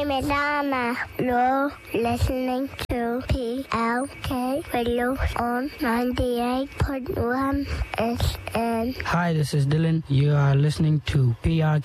name is Anna. You're listening to PLK Radio on 98.1 FM. Hi, this is Dylan. You are listening to PRK